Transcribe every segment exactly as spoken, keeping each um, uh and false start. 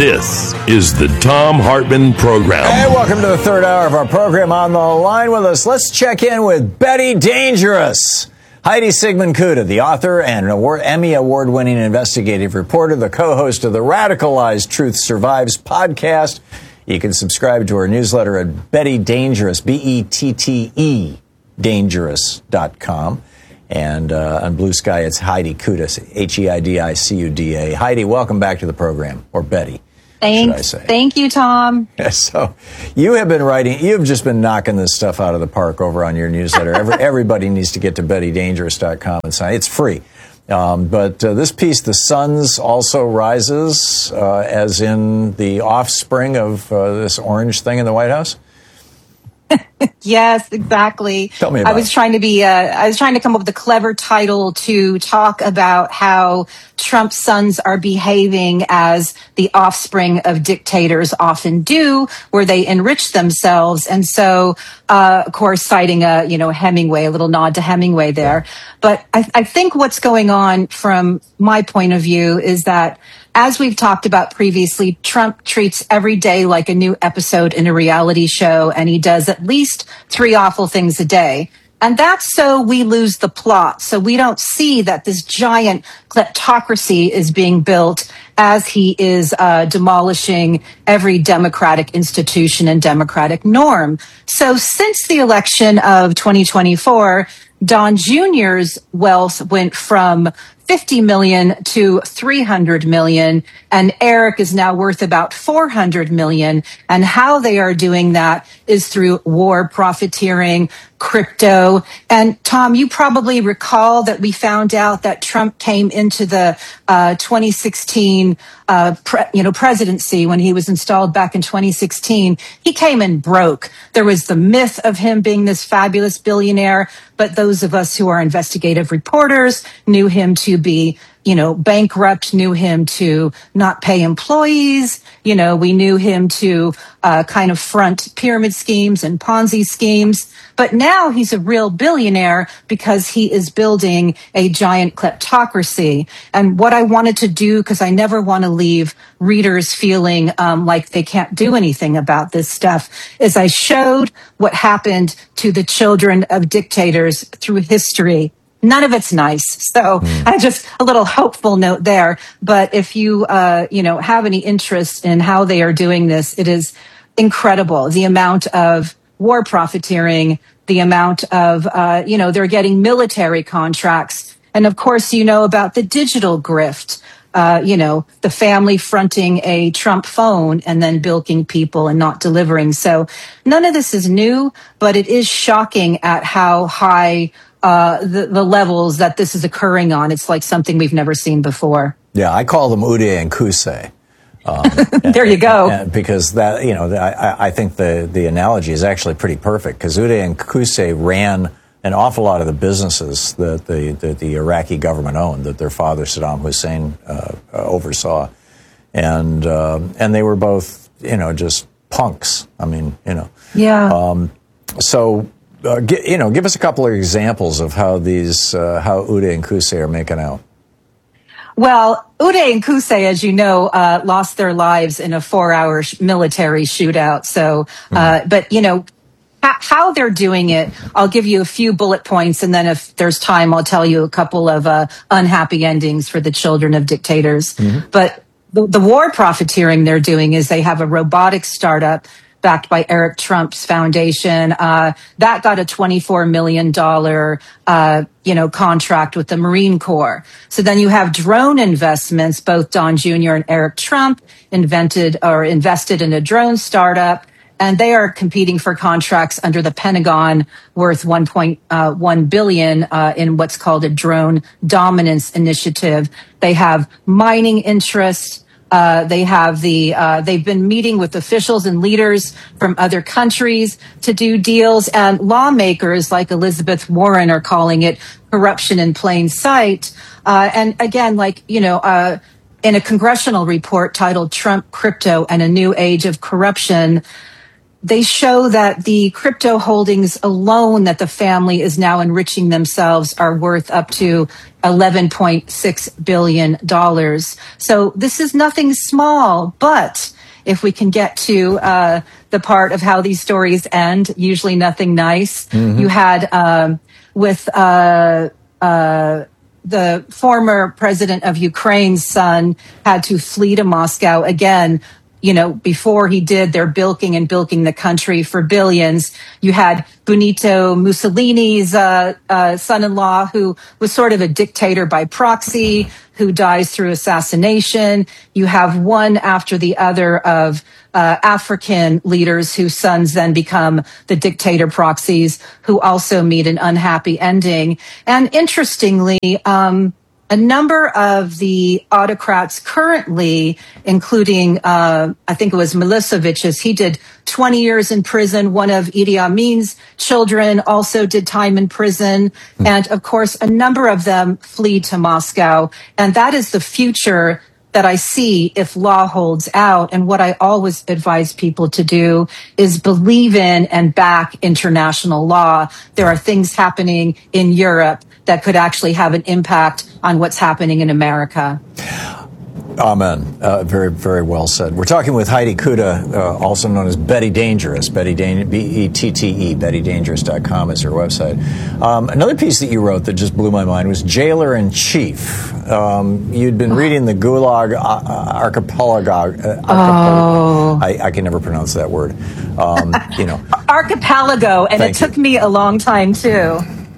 This is the Thom Hartmann Program. Hey, welcome to the third hour of our program. On the line with us, let's check in with Betty Dangerous. Heidi Sigmund-Kuta, the author and award, Emmy Award-winning investigative reporter, the co-host of the Radicalized Truth Survives podcast. You can subscribe to her newsletter at Betty Dangerous, B E T T E, dangerous dot com. And uh, on Blue Sky, it's Heidi Kuta, H E I D I C U D A. Heidi, welcome back to the program, or Betty, Thanks. should I say. Thank you, Tom. So you have been writing, you've just been knocking this stuff out of the park over on your newsletter. Every, everybody needs to get to Betty Dangerous dot com and sign. It's free. Um, but uh, this piece, The Suns Also Rises, uh, as in the offspring of uh, this orange thing in the White House? Yes, exactly. Tell me about I was it. trying to be, uh, I was trying to come up with a clever title to talk about how Trump's sons are behaving as the offspring of dictators often do, where they enrich themselves. And so, uh, of course, citing a, you know, Hemingway, a little nod to Hemingway there. But I, I think what's going on from my point of view is that, as we've talked about previously, Trump treats every day like a new episode in a reality show, and he does at least three awful things a day. And that's so we lose the plot. So we don't see that this giant kleptocracy is being built as he is uh, demolishing every democratic institution and democratic norm. So since the election of twenty twenty-four, Don Junior's wealth went from fifty million to three hundred million, and Eric is now worth about four hundred million. And how they are doing that is through war profiteering, crypto. And Tom, you probably recall that we found out that Trump came into the uh, twenty sixteen uh, pre- you know, presidency when he was installed back in twenty sixteen. He came in broke. There was the myth of him being this fabulous billionaire, but those of us who are investigative reporters knew him to be, you know, bankrupt, knew him to not pay employees. You know, we knew him to uh, kind of front pyramid schemes and Ponzi schemes. But now he's a real billionaire because he is building a giant kleptocracy. And what I wanted to do, because I never want to leave readers feeling um, like they can't do anything about this stuff, is I showed what happened to the children of dictators through history. None of it's nice. So mm. I just a little hopeful note there. But if you, uh, you know, have any interest in how they are doing this, it is incredible. The amount of war profiteering, the amount of, uh, you know, they're getting military contracts. And of course, you know about the digital grift, uh, you know, the family fronting a Trump phone and then bilking people and not delivering. So none of this is new, but it is shocking at how high Uh, the, the levels that this is occurring on. It's like something we've never seen before. Yeah, I call them Uday and Qusay. Um, there you go. And, and because that, you know, I, I think the, the analogy is actually pretty perfect, because Uday and Qusay ran an awful lot of the businesses that the, the, the Iraqi government owned, that their father Saddam Hussein uh, oversaw. And, uh, and they were both, you know, just punks. I mean, you know. Yeah. Um, so, Uh, get, you know, give us a couple of examples of how these, uh, how Uday and Qusay are making out. Well, Uday and Qusay, as you know, uh, lost their lives in a four-hour sh- military shootout. So, uh, mm. but you know, h- how they're doing it, I'll give you a few bullet points, and then if there's time, I'll tell you a couple of uh, unhappy endings for the children of dictators. Mm-hmm. But the, the war profiteering they're doing is they have a robotics startup backed by Eric Trump's foundation. Uh, that got a twenty-four million dollars, uh, you know, contract with the Marine Corps. So then you have drone investments. Both Don Junior and Eric Trump invented or invested in a drone startup, and they are competing for contracts under the Pentagon worth one point one billion dollars uh, in what's called a drone dominance initiative. They have mining interests. Uh, they have the, uh, they've been meeting with officials and leaders from other countries to do deals, and lawmakers like Elizabeth Warren are calling it corruption in plain sight. Uh, and again, like, you know, uh, in a congressional report titled Trump, Crypto, and a New Age of Corruption, they show that the crypto holdings alone that the family is now enriching themselves are worth up to eleven point six billion dollars. So this is nothing small, but if we can get to uh, the part of how these stories end, usually nothing nice. Mm-hmm. You had um, with uh, uh, the former president of Ukraine's son had to flee to Moscow again. You know, before he did, they're bilking and bilking the country for billions. You had Benito Mussolini's uh, uh, son-in-law, who was sort of a dictator by proxy, who dies through assassination. You have one after the other of uh, African leaders whose sons then become the dictator proxies, who also meet an unhappy ending. And interestingly, um, a number of the autocrats currently, including, uh, I think it was Milosevic's, he did twenty years in prison. One of Idi Amin's children also did time in prison. Mm. And of course, a number of them flee to Moscow. And that is the future that I see if law holds out. And what I always advise people to do is believe in and back international law. There are things happening in Europe that could actually have an impact on what's happening in America. Amen. Uh, very, very well said. We're talking with Heidi Kuta, uh, also known as Betty Dangerous, Betty Dan- B E T T E, betty dangerous dot com is her website. Um, another piece that you wrote that just blew my mind was Jailer in Chief. Um, you'd been reading the Gulag uh, Archipelago. Uh, archipelago. Oh. I, I can never pronounce that word. Um, you know, Archipelago, and it took you. me a long time too.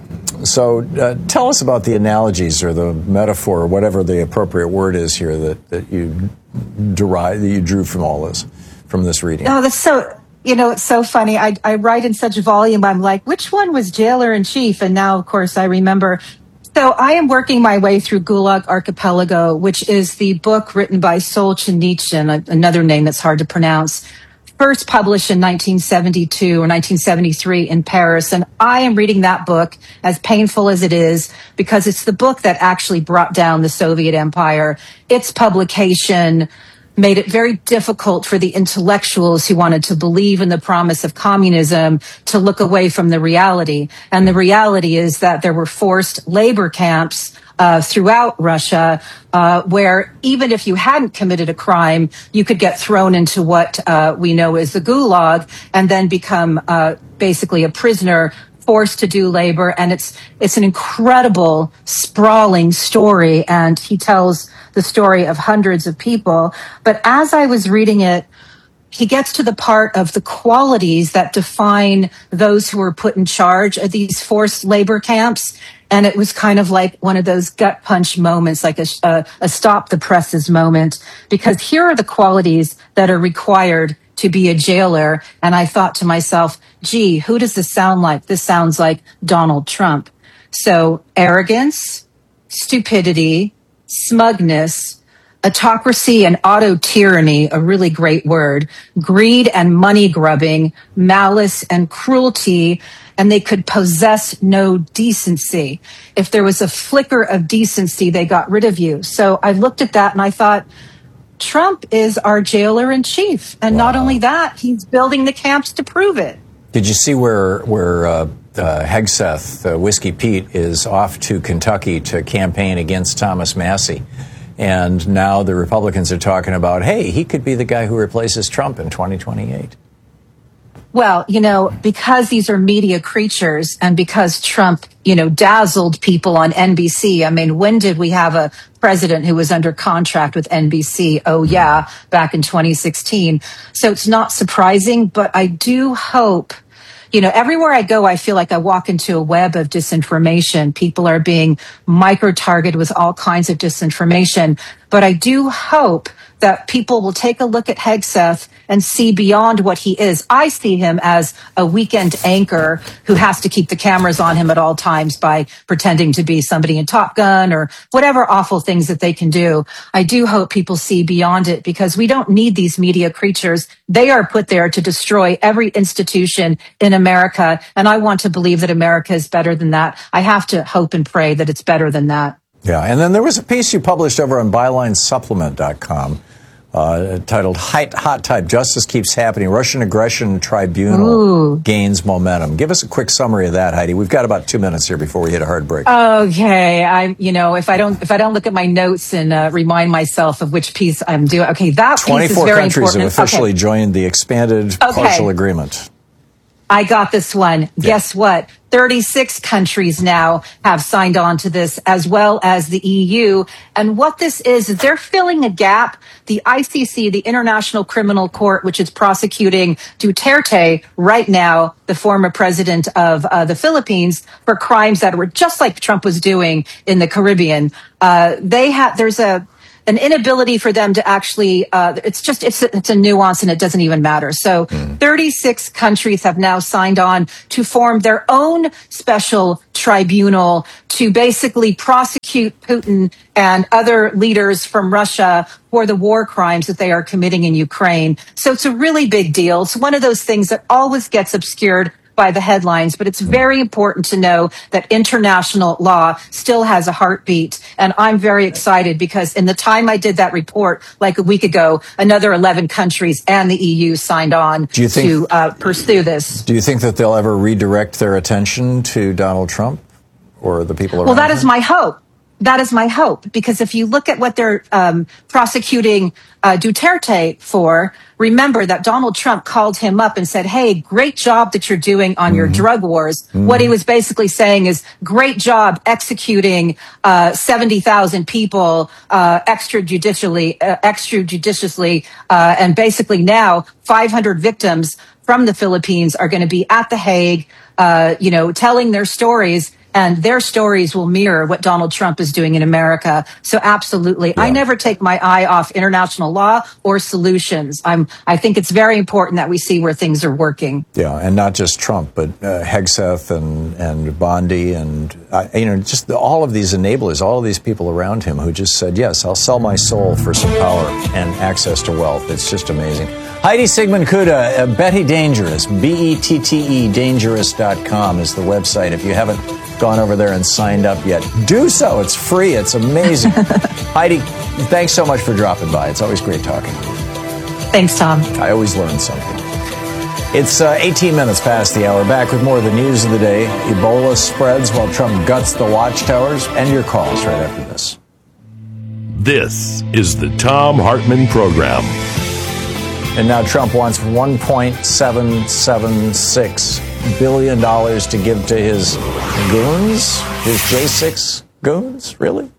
So uh, tell us about the analogies or the metaphor or whatever the appropriate word is here that, that you derive, that you drew from all this, from this reading. Oh, that's so, you know, it's so funny. I, I write in such volume. I'm like, which one was Jailer in Chief? And now, of course, I remember. So I am working my way through Gulag Archipelago, which is the book written by Solzhenitsyn, another name that's hard to pronounce, first published in nineteen seventy-two or nineteen seventy-three in Paris. And I am reading that book, as painful as it is, because it's the book that actually brought down the Soviet Empire. Its publication made it very difficult for the intellectuals who wanted to believe in the promise of communism to look away from the reality. And the reality is that there were forced labor camps Uh, throughout Russia, uh, where even if you hadn't committed a crime, you could get thrown into what uh, we know as the Gulag and then become uh, basically a prisoner, forced to do labor. And it's it's an incredible, sprawling story. And he tells the story of hundreds of people. But as I was reading it, he gets to the part of the qualities that define those who were put in charge of these forced labor camps. And it was kind of like one of those gut punch moments, like a, a, a stop the presses moment, because here are the qualities that are required to be a jailer. And I thought to myself, gee, who does this sound like? This sounds like Donald Trump. So arrogance, stupidity, smugness, autocracy and auto-tyranny, a really great word, greed and money grubbing, malice and cruelty, and they could possess no decency. If there was a flicker of decency, they got rid of you. So I looked at that and I thought, Trump is our jailer in chief. And wow. Not only that, he's building the camps to prove it. Did you see where where uh, uh, Hegseth, uh, Whiskey Pete, is off to Kentucky to campaign against Thomas Massie? And now the Republicans are talking about, hey, he could be the guy who replaces Trump in twenty twenty-eight. Well, you know, because these are media creatures and because Trump, you know, dazzled people on N B C. I mean, when did we have a president who was under contract with N B C? Oh, yeah, back in twenty sixteen. So it's not surprising, but I do hope, you know, everywhere I go, I feel like I walk into a web of disinformation. People are being micro-targeted with all kinds of disinformation. But I do hope that people will take a look at Hegseth and see beyond what he is. I see him as a weekend anchor who has to keep the cameras on him at all times by pretending to be somebody in Top Gun or whatever awful things that they can do. I do hope people see beyond it, because we don't need these media creatures. They are put there to destroy every institution in America. And I want to believe that America is better than that. I have to hope and pray that it's better than that. Yeah, and then there was a piece you published over on byline supplement dot com uh, titled Hot, Hot Type, Justice Keeps Happening. Russian Aggression Tribunal Ooh. Gains Momentum. Give us a quick summary of that, Heidi. We've got about two minutes here before we hit a hard break. Okay. I, you know, if I don't, if I don't look at my notes and uh, remind myself of which piece I'm doing. Okay. That piece is very twenty-four countries important. have officially okay. joined the expanded Okay. partial agreement. I got this one. Yeah. Guess what? thirty-six countries now have signed on to this, as well as the E U. And what this is, is they're filling a gap. The I C C, the International Criminal Court, which is prosecuting Duterte right now, the former president of uh, the Philippines, for crimes that were just like Trump was doing in the Caribbean. Uh, they have, there's a, an inability for them to actually, uh, it's just, it's a, it's a nuance and it doesn't even matter. So mm. thirty-six countries have now signed on to form their own special tribunal to basically prosecute Putin and other leaders from Russia for the war crimes that they are committing in Ukraine. So it's a really big deal. It's one of those things that always gets obscured by the headlines, but it's very important to know that international law still has a heartbeat. And I'm very excited because in the time I did that report, like a week ago, another eleven countries and the E U signed on do you think, to uh, pursue this. Do you think that they'll ever redirect their attention to Donald Trump or the people around him? Well, that him? is my hope. That is my hope, because if you look at what they're um, prosecuting uh, Duterte for, remember that Donald Trump called him up and said, hey, great job that you're doing on mm-hmm. your drug wars. Mm-hmm. What he was basically saying is, great job executing uh, seventy thousand people uh, extrajudicially, uh, extrajudiciously, uh, and basically now five hundred victims from the Philippines are going to be at The Hague, uh, you know, telling their stories. And their stories will mirror what Donald Trump is doing in America. So absolutely. Yeah. I never take my eye off international law or solutions. I'm, I think it's very important that we see where things are working. Yeah. And not just Trump, but uh, Hegseth and, and Bondi and, uh, you know, just the, all of these enablers, all of these people around him who just said, yes, I'll sell my soul for some power and access to wealth. It's just amazing. Heidi Sigmund Kuda, uh, Betty Dangerous, B E T T E, dangerous dot com is the website. If you haven't gone over there and signed up yet, do so. It's free. It's amazing. Heidi, thanks so much for dropping by. It's always great talking to you. Thanks, Tom. I always learn something. It's uh, eighteen minutes past the hour. Back with more of the news of the day. Ebola spreads while Trump guts the watchtowers, and your calls right after this. This is the Thom Hartmann Program. And now Trump wants one point seven seven six billion dollars to give to his goons, his J six goons, really?